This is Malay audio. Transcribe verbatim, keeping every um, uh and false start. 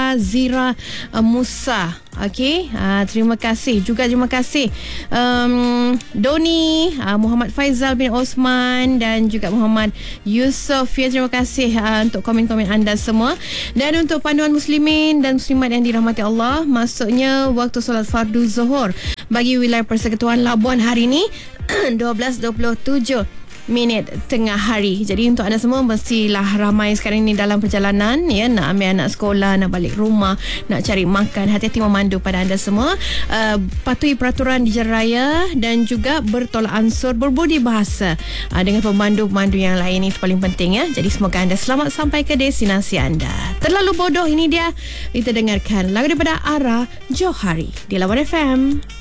Zira uh, Musa. Okey, uh, terima kasih juga, terima kasih um, Doni, uh, Muhammad Faizal bin Osman dan juga Muhammad Yusof. Ya, terima kasih uh, untuk komen-komen anda semua. Dan untuk panduan muslimin dan muslimat yang dirahmati Allah, masuknya waktu solat fardu zuhur bagi wilayah Persekutuan Labuan hari ini dua belas dua puluh tujuh minit tengah hari. Jadi untuk anda semua, mestilah ramai sekarang ni dalam perjalanan, ya, nak ambil anak sekolah, nak balik rumah, nak cari makan. Hati-hati memandu pada anda semua. Uh, patuhi peraturan di jalan raya dan juga bertolak ansur, berbudi bahasa uh, dengan pemandu-pemandu yang lain. Itu paling penting, ya. Jadi semoga anda selamat sampai ke destinasi anda. Terlalu bodoh, ini dia. Kita dengarkan lagu daripada Ara Johari di Lawan F M.